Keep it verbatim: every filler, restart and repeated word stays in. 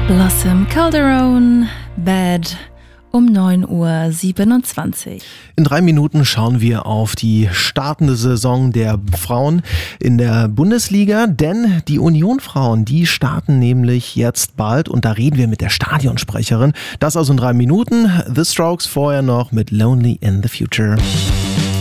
Blossom Calderon, Bad, um neun Uhr siebenundzwanzig. In drei Minuten schauen wir auf die startende Saison der Frauen in der Bundesliga, denn die Union-Frauen, die starten nämlich jetzt bald und da reden wir mit der Stadionsprecherin. Das also in drei Minuten. The Strokes vorher noch mit Lonely in the Future.